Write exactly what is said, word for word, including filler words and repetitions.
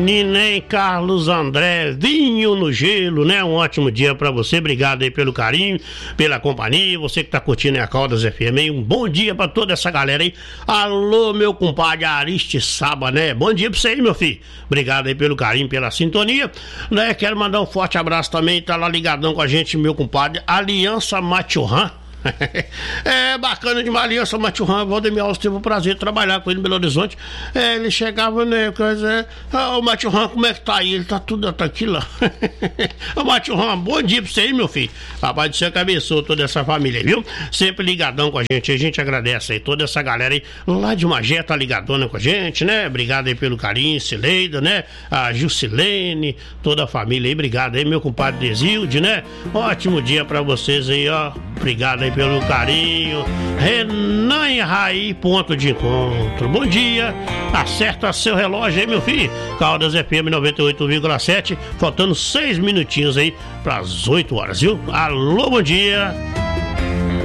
Nem Carlos André, vinho no gelo, né? Um ótimo dia pra você, obrigado aí pelo carinho, pela companhia, você que tá curtindo a Caldas F M aí, um bom dia pra toda essa galera aí. Alô, meu compadre Aristiçaba, né? Bom dia pra você aí, meu filho, obrigado aí pelo carinho, pela sintonia, né? Quero mandar um forte abraço também, tá lá ligadão com a gente, meu compadre Aliança Machurran. É bacana demais, Aliança Machurran. Valdemir Alves teve o prazer de trabalhar com ele em Belo Horizonte. É, ele chegava, né? Coisa, ah, o Machurran, como é que tá aí? Ele tá tudo tá aqui lá. O Machurran, bom dia pra você aí, meu filho. Papai do céu que abençoe toda essa família, viu? Sempre ligadão com a gente. A gente agradece aí toda essa galera aí. Lá de Magé tá ligadona com a gente, né? Obrigado aí pelo carinho, Cileida, né? A Jusilene, toda a família aí. Obrigado aí, meu compadre Desilde, né? Ótimo dia pra vocês aí, ó. Obrigado aí pelo carinho. Renan e Raí, ponto de encontro. Bom dia, acerta seu relógio aí, meu filho. Caldas F M noventa e oito vírgula sete, faltando seis minutinhos aí para as oito horas, viu? Alô, bom dia.